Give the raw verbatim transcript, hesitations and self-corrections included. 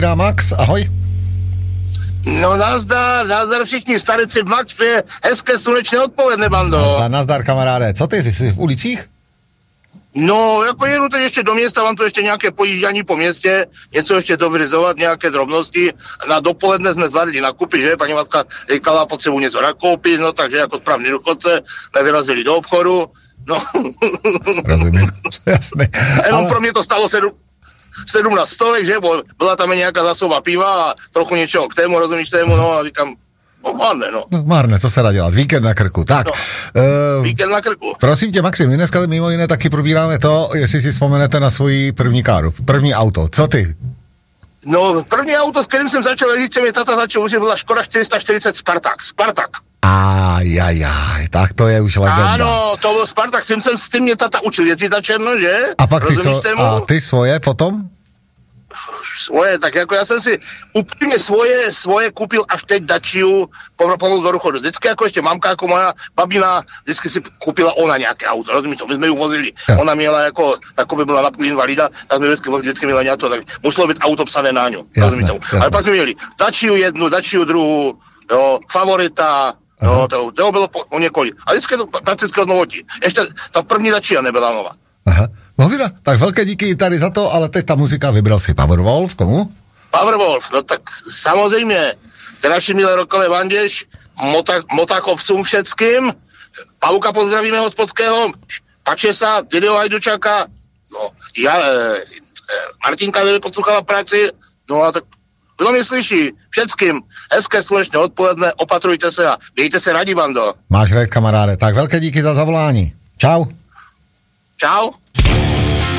Max, ahoj. No nazdar, nazdar všichni, stareci, Max, přeje hezké slunečné odpoledne, bando. Nazdar, nazdar, kamaráde. Co ty, jsi v ulicích? No, jako jedu teď ještě do města, mám tu ještě nějaké pojíždění po městě, něco ještě dovyřizovat, nějaké drobnosti. Na dopoledne jsme zvládli nakupy, že? Paní matka říkala, potřebuji něco nakoupit, no takže jako správný důchodce jsme vyrazili do obchodu, no. Rozumím, jasný. Jenom Ale... pro mě to stalo sedm, sedmnáct stovek, že? Bo byla tam nějaká zásoba piva a trochu něčeho k tému, rozumíš tému, no a říkám, no márne, no. No márne, co se dá dělat, víkend na krku, tak. No, uh, víkend na krku. Prosím tě, Maxim, my dneska mimo jiné taky probíráme to, jestli si vzpomenete na svoji první káru, první auto, co ty? No, první auto, s kterým jsem začal jezdit, se mi tata začal užít, byla Škoda čtyři sta čtyřicet Spartak, Spartak. Ajajaj, tak to je už legenda. Ano, to byl Spartak, s tím, jsem, s tím mě tata učil jezdit na černo, že? A pak ty, so, tému? a ty svoje potom? Svoje, tak jako já jsem si úplně svoje, svoje koupil až teď Daciu pomalu do Ruchodu. Vždycky jako ještě mamka, jako moja babina, vždycky si koupila ona nějaké auto, rozumíš to, my jsme ju vozili. Ja. Ona měla jako, takový byla na půl invalida, tak jsme vždycky, vždycky měla nějaké, tak muselo být auto psané na ňu, rozumíš to. Ale pak jsme měli Daciu jednu, Daciu druhou, jo, Favorita, jo, to, to bylo po, po několik. A vždycky to prakticky od novotí. Ještě ta první Dacia nebyla nová. Aha. No teda, tak velké díky tady za to, ale teď ta muzika, vybral si Powerwolf, komu? Powerwolf, no tak samozřejmě, naši milé rokové banděž, mota, motakovcům všetkým, Pavuka pozdravíme hospodského, Pačesa, Didio Hajdučaka, no, já, e, e, Martinka, který poslouchala práci, no a tak, kdo mě slyší, všetkým, hezké slunečné odpoledne, opatrujte se a mějte se radi, bando. Máš rád, kamaráde, tak velké díky za zavolání. Čau. Čau.